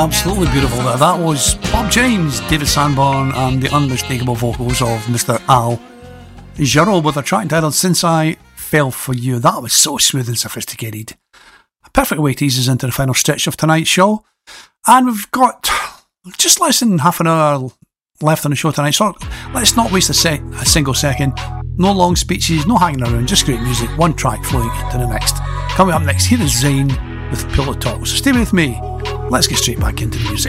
Absolutely beautiful there. That was Bob James, David Sanborn, and the unmistakable vocals of Mr. Al Jarreau with a track entitled Since I Fell For You. That was so smooth and sophisticated. A perfect way to ease us into the final stretch of tonight's show. And we've got just less than half an hour left on the show tonight, so let's not waste a single second. No long speeches, no hanging around, just great music, one track flowing into the next. Coming up next, here is Zayn with Pillow Talk. So stay with me. Let's get straight back into the music.